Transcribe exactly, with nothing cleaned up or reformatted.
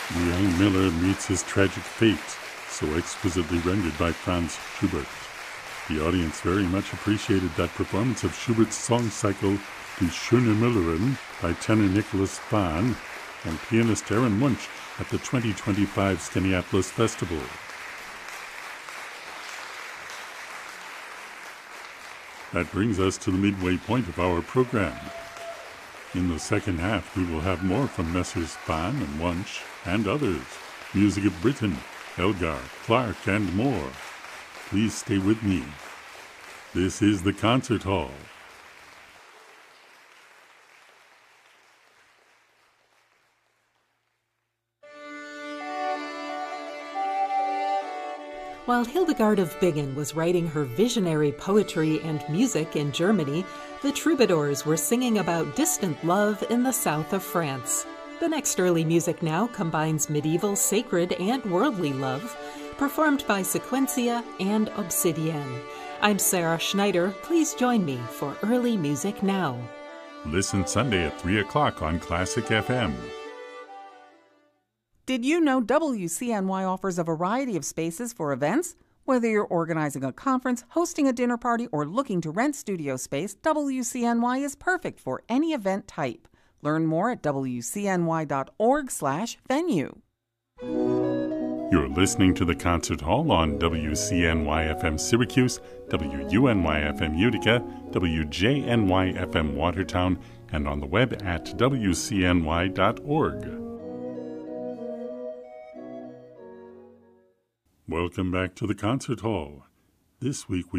The young miller meets his tragic fate, so exquisitely rendered by Franz Schubert. The audience very much appreciated that performance of Schubert's song cycle, Die Schöne Müllerin, by tenor Nicholas Spahn and pianist Aaron Wunsch at the twenty twenty-five Skaneateles Festival. That brings us to the midway point of our program. In the second half, we will have more from Messrs. Spahn and Wunsch and others, music of Britain, Elgar, Clark, and more. Please stay with me. This is the Concert Hall. While Hildegard of Bingen was writing her visionary poetry and music in Germany, the troubadours were singing about distant love in the south of France. The next early music now combines medieval, sacred, and worldly love, performed by Sequentia and Obsidienne. I'm Sarah Schneider. Please join me for Early Music Now. Listen Sunday at three o'clock on Classic F M. Did you know W C N Y offers a variety of spaces for events? Whether you're organizing a conference, hosting a dinner party, or looking to rent studio space, W C N Y is perfect for any event type. Learn more at W C N Y dot org slash venue. You're listening to the Concert Hall on W C N Y F M Syracuse, W U N Y F M Utica, W J N Y F M Watertown, and on the web at W C N Y dot org. Welcome back to the Concert Hall. This week we